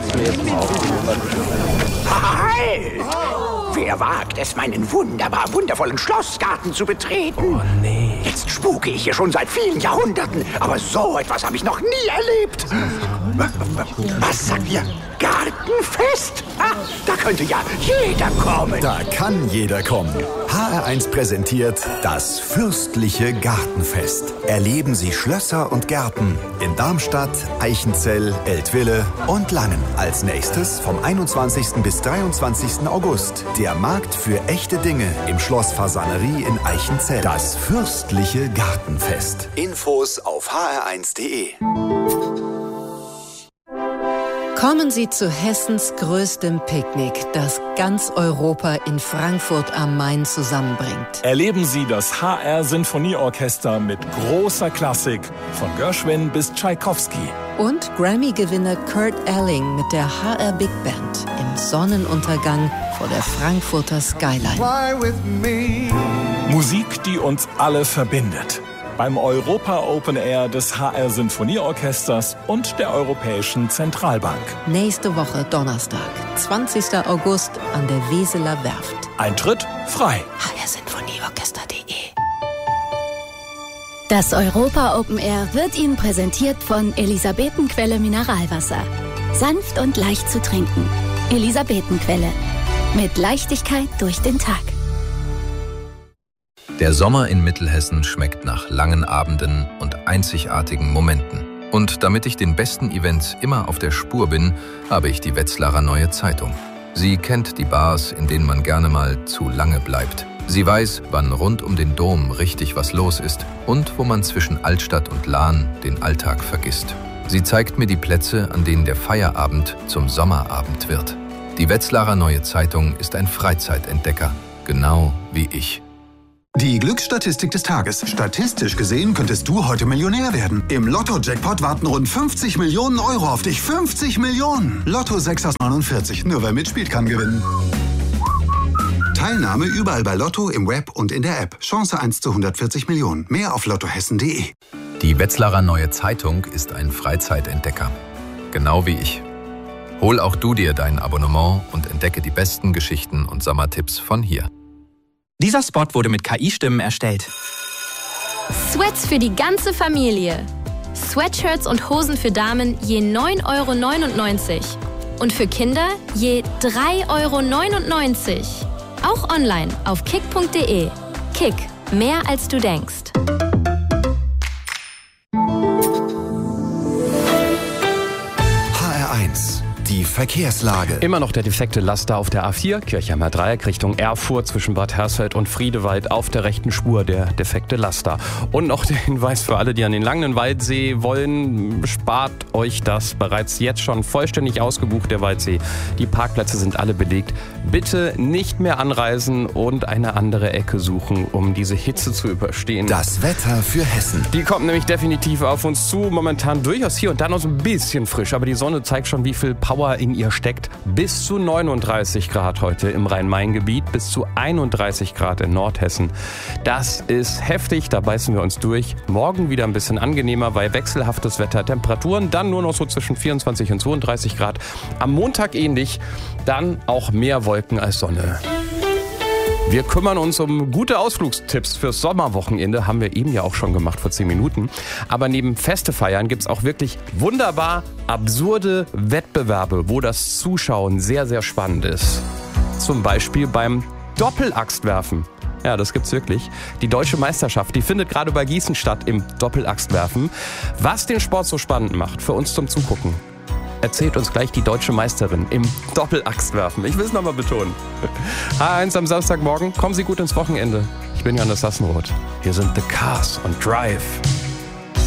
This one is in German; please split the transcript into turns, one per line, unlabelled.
Halt! Wer wagt es, meinen wundervollen Schlossgarten zu betreten?
Oh nee.
Jetzt spuke ich hier schon seit vielen Jahrhunderten, aber so etwas habe ich noch nie erlebt. Was sagt ihr? Gartenfest? Da könnte ja jeder kommen.
Da kann jeder kommen. HR1 präsentiert das fürstliche Gartenfest. Erleben Sie Schlösser und Gärten in Darmstadt, Eichenzell, Eltville und Langen. Als nächstes vom 21. bis 23. August der Markt für echte Dinge im Schloss Fasanerie in Eichenzell. Das fürstliche Gartenfest. Infos auf hr1.de.
Kommen Sie zu Hessens größtem Picknick, das ganz Europa in Frankfurt am Main zusammenbringt.
Erleben Sie das HR-Sinfonieorchester mit großer Klassik, von Gershwin bis Tschaikowski.
Und Grammy-Gewinner Kurt Elling mit der HR Big Band im Sonnenuntergang vor der Frankfurter Skyline.
Musik, die uns alle verbindet. Beim Europa Open Air des HR Sinfonieorchesters und der Europäischen Zentralbank.
Nächste Woche Donnerstag, 20. August an der Weseler Werft.
Eintritt frei.
hrsinfonieorchester.de.
Das Europa Open Air wird Ihnen präsentiert von Elisabetenquelle Mineralwasser. Sanft und leicht zu trinken. Elisabetenquelle. Mit Leichtigkeit durch den Tag.
Der Sommer in Mittelhessen schmeckt nach langen Abenden und einzigartigen Momenten. Und damit ich den besten Events immer auf der Spur bin, habe ich die Wetzlarer Neue Zeitung. Sie kennt die Bars, in denen man gerne mal zu lange bleibt. Sie weiß, wann rund um den Dom richtig was los ist und wo man zwischen Altstadt und Lahn den Alltag vergisst. Sie zeigt mir die Plätze, an denen der Feierabend zum Sommerabend wird. Die Wetzlarer Neue Zeitung ist ein Freizeitentdecker, genau wie ich.
Die Glücksstatistik des Tages. Statistisch gesehen könntest du heute Millionär werden. Im Lotto-Jackpot warten rund 50 Millionen Euro auf dich. 50 Millionen! Lotto 6 aus 49. Nur wer mitspielt, kann gewinnen. Teilnahme überall bei Lotto, im Web und in der App. Chance 1 zu 140 Millionen. Mehr auf lottohessen.de.
Die Wetzlarer Neue Zeitung ist ein Freizeitentdecker, genau wie ich. Hol auch du dir dein Abonnement und entdecke die besten Geschichten und Sommertipps von hier.
Dieser Spot wurde mit KI-Stimmen erstellt.
Sweats für die ganze Familie. Sweatshirts und Hosen für Damen je 9,99 € und für Kinder je 3,99 €. Auch online auf kick.de. Kick, mehr als du denkst.
HR1, die Verkehrslage.
Immer noch der defekte Laster auf der A4, Kirchheimer Dreieck Richtung Erfurt zwischen Bad Hersfeld und Friedewald auf der rechten Spur der defekte Laster. Und noch der Hinweis für alle, die an den Langenwaldsee wollen, spart euch das. Bereits jetzt schon vollständig ausgebucht, der Waldsee. Die Parkplätze sind alle belegt. Bitte nicht mehr anreisen und eine andere Ecke suchen, um diese Hitze zu überstehen.
Das Wetter für Hessen.
Die kommt nämlich definitiv auf uns zu. Momentan durchaus hier und da noch so ein bisschen frisch, aber die Sonne zeigt schon, wie viel Power in ihr steckt. Bis zu 39 Grad heute im Rhein-Main-Gebiet, bis zu 31 Grad in Nordhessen. Das ist heftig, da beißen wir uns durch. Morgen wieder ein bisschen angenehmer, weil wechselhaftes Wetter. Temperaturen dann nur noch so zwischen 24 und 32 Grad. Am Montag ähnlich, dann auch mehr Wolken als Sonne. Wir kümmern uns um gute Ausflugstipps fürs Sommerwochenende. Haben wir eben ja auch schon gemacht vor 10 Minuten. Aber neben Feste feiern gibt es auch wirklich wunderbar absurde Wettbewerbe, wo das Zuschauen sehr, sehr spannend ist. Zum Beispiel beim Doppelachstwerfen. Ja, das gibt's wirklich. Die deutsche Meisterschaft, die findet gerade bei Gießen statt im Doppelachstwerfen. Was den Sport so spannend macht, für uns zum Zugucken, erzählt uns gleich die deutsche Meisterin im Doppelachstwerfen. Ich will es nochmal betonen. H1 am Samstagmorgen. Kommen Sie gut ins Wochenende. Ich bin Johannes Sassenroth. Hier sind The Cars und Drive.